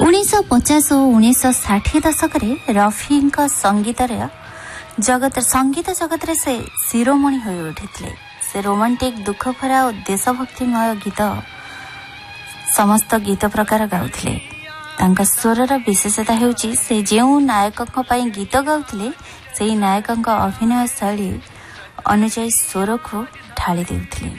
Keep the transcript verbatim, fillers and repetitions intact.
उन्नीस पचास और उन्नीस षाठी दशक रफी संगीत जगत संगीत जगत रे से शिरोमणि हो उठिथिले। से रोमांटिक दुख भरा और देशभक्तिमय गीत समस्त गीत प्रकार गाउथिले। तांका स्वरर विशेषता हेउची से जेउ नायकक पई गीत गाउथिले सेही नायकक अभिनय शैली अनुଯାयी स्वर को ढाली देउथिले।